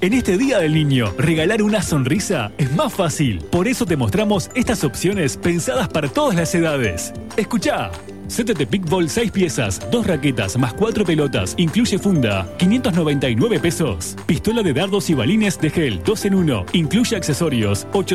En este Día del Niño, regalar una sonrisa es más fácil. Por eso te mostramos estas opciones pensadas para todas las edades. Escuchá. Set de Pickleball 6 piezas, 2 raquetas más 4 pelotas, incluye funda, 599 pesos. Pistola de dardos y balines de gel, 2 en 1, incluye accesorios,